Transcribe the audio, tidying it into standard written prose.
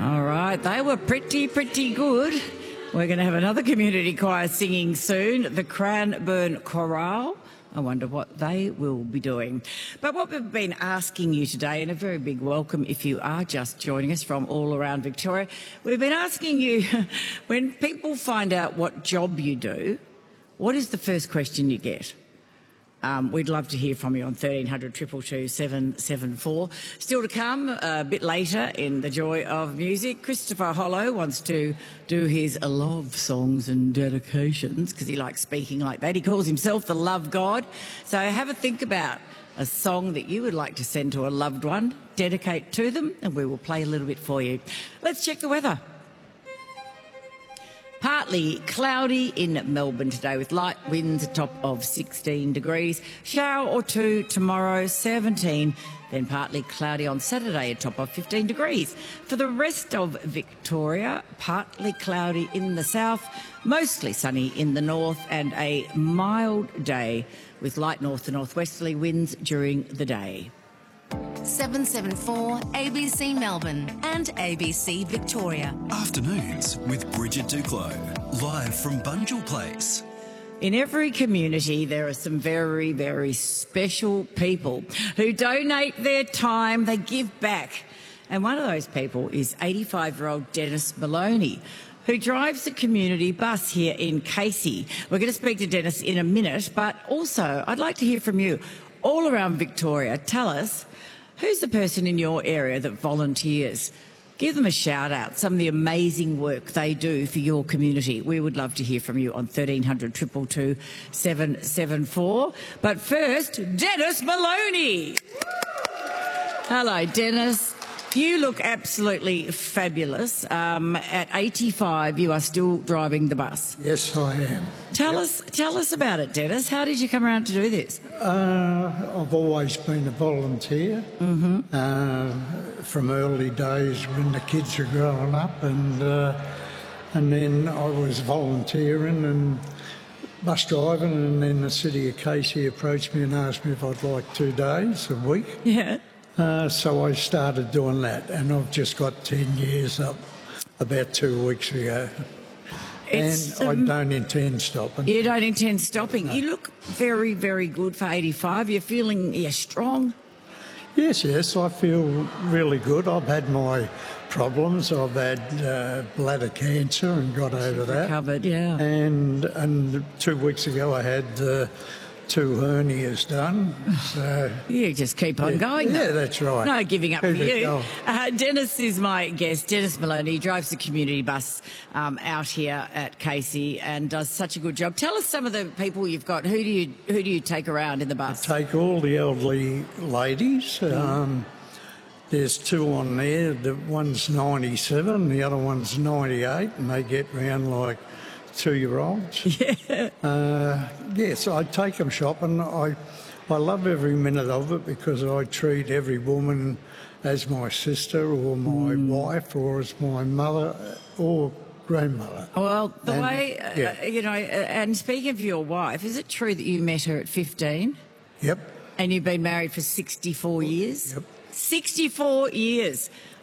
All right, they were pretty good. We're going to have another community choir singing soon, the Cranbourne Chorale. I wonder what they will be doing. But what we've been asking you today, and a very big welcome if you are just joining us from all around Victoria, we've been asking you, when people find out what job you do, what is the first question you get? We'd love to hear from you on 1300 222 774. Still to come, a bit later in The Joy of Music, Christopher Hollow wants to do his love songs and dedications because he likes speaking like that. He calls himself the Love God. So have a think about a song that you would like to send to a loved one, dedicate to them, and we will play a little bit for you. Let's check the weather. Partly cloudy in Melbourne today with light winds, a top of 16 degrees. Shower or two tomorrow, 17. Then partly cloudy on Saturday, a top of 15 degrees. For the rest of Victoria, partly cloudy in the south, mostly sunny in the north, and a mild day with light north to northwesterly winds during the day. 774 ABC Melbourne and ABC Victoria. Afternoons with Bridget Duclos, live from Bunjil Place. In every community, there are some very special people who donate their time, they give back. And one of those people is 85-year-old Dennis Maloney, who drives the community bus here in Casey. We're going to speak to Dennis in a minute, but also I'd like to hear from you all around Victoria. Tell us, who's the person in your area that volunteers? Give them a shout out, some of the amazing work they do for your community. We would love to hear from you on 1300 222 774. But first, Dennis Maloney. Hello, Dennis. You look absolutely fabulous. At 85, you are still driving the bus. Yes, I am. Tell us about it, Dennis. How did you come around to do this? I've always been a volunteer from early days when the kids were growing up, and then I was volunteering and bus driving, and then the City of Casey approached me and asked me if I'd like 2 days a week. Yeah. So I started doing that, and I've just got 10 years up about 2 weeks ago. And I don't intend stopping. You don't intend stopping. No. You look very good for 85. You're strong. Yes, I feel really good. I've had my problems. I've had bladder cancer and got over that. Recovered, yeah. And 2 weeks ago I had 2 hernias done. So you just keep on going. Yeah, that's right. No giving up for you. Dennis is my guest. Dennis Maloney. He drives the community bus out here at Casey and does such a good job. Tell us some of the people you've got. Who do you take around in the bus? I take all the elderly ladies. There's 2 on there. The one's 97, the other one's 98, and they get round like 2-year-olds. Yeah. Yes, I take them shopping. I love every minute of it because I treat every woman as my sister or my wife or as my mother or grandmother. Well, and speaking of your wife, is it true that you met her at 15? Yep. And you've been married for 64 years? Yep. 64 years.